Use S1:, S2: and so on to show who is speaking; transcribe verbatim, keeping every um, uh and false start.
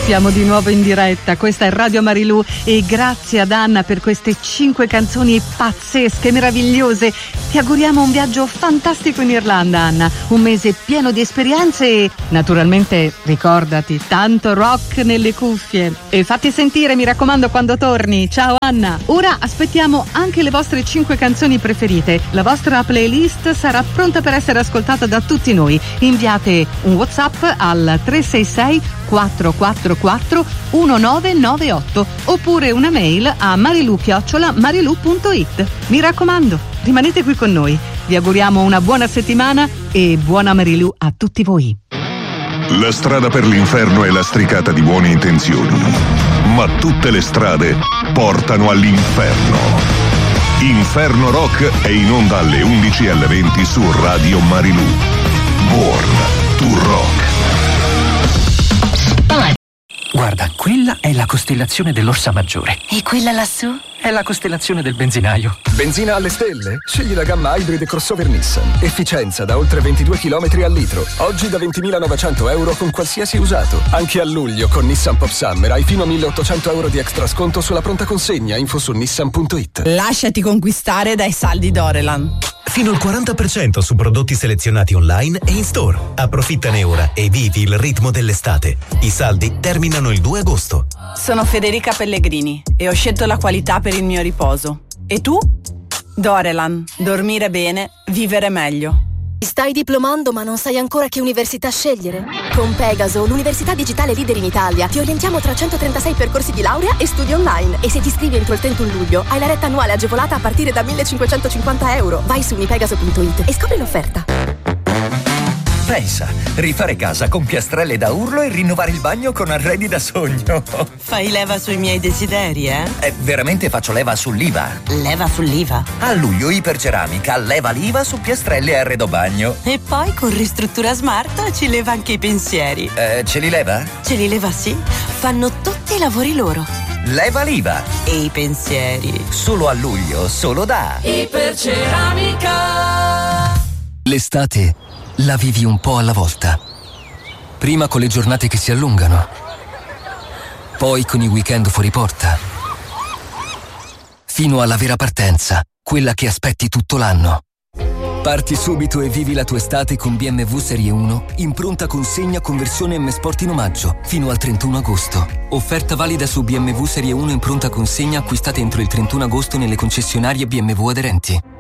S1: Siamo di nuovo in diretta, questa è Radio Marilù e grazie ad Anna per queste cinque canzoni pazzesche, meravigliose. Ti auguriamo un viaggio fantastico in Irlanda, Anna, un mese pieno di esperienze e naturalmente ricordati, tanto rock nelle cuffie. E fatti sentire, mi raccomando, quando torni. Ciao Anna. Ora aspettiamo anche le vostre cinque canzoni preferite. La vostra playlist sarà pronta per essere ascoltata da tutti noi. Inviate un WhatsApp al tre sei sei quattro quattro quattro uno nove nove otto oppure una mail a marilu chiocciola marilu punto it. Mi raccomando, rimanete qui con noi. Vi auguriamo una buona settimana e buona Marilù a tutti voi.
S2: La strada per l'inferno è lastricata di buone intenzioni, ma tutte le strade portano all'inferno. Inferno Rock è in onda alle undici e alle venti su Radio Marilù. Born to Rock.
S3: Guarda, quella è la costellazione dell'Orsa Maggiore.
S4: E quella lassù?
S3: È la costellazione del benzinaio.
S5: Benzina alle stelle? Scegli la gamma Hybrid e crossover Nissan. Efficienza da oltre ventidue chilometri al litro. Oggi da ventimilanovecento euro con qualsiasi usato. Anche a luglio con Nissan Pop Summer hai fino a milleottocento euro di extra sconto sulla pronta consegna. Info su nissan punto it.
S6: Lasciati conquistare dai saldi Dorelan.
S7: Fino al quaranta per cento su prodotti selezionati online e in store. Approfittane ora e vivi il ritmo dell'estate. I saldi terminano il due agosto.
S6: Sono Federica Pellegrini e ho scelto la qualità per il mio riposo. E tu? Dorelan. Dormire bene, vivere meglio.
S8: Stai diplomando ma non sai ancora che università scegliere? Con Pegaso, l'università digitale leader in Italia, ti orientiamo tra centotrentasei percorsi di laurea e studi online. E se ti iscrivi entro il trentuno luglio, hai la retta annuale agevolata a partire da millecinquecentocinquanta euro. Vai su unipegaso punto it e scopri l'offerta.
S9: Pensa, rifare casa con piastrelle da urlo e rinnovare il bagno con arredi da sogno.
S4: Fai leva sui miei desideri, eh?
S9: Eh, veramente faccio leva sull'I V A.
S4: Leva sull'I V A?
S9: A luglio Iperceramica leva l'I V A su piastrelle e arredo bagno.
S4: E poi con Ristruttura Smart ci leva anche i pensieri.
S9: Eh, ce li leva?
S4: Ce li leva, sì. Fanno tutti i lavori loro.
S9: Leva l'I V A.
S4: E i pensieri.
S9: Solo a luglio, solo da
S4: Iperceramica.
S10: L'estate la vivi un po' alla volta. Prima con le giornate che si allungano, poi con i weekend fuori porta, fino alla vera partenza, quella che aspetti tutto l'anno. Parti subito e vivi la tua estate con B M W Serie uno in pronta consegna con versione M Sport in omaggio fino al trentuno agosto. Offerta valida su B M W Serie uno in pronta consegna acquistate entro il trentuno agosto nelle concessionarie B M W aderenti.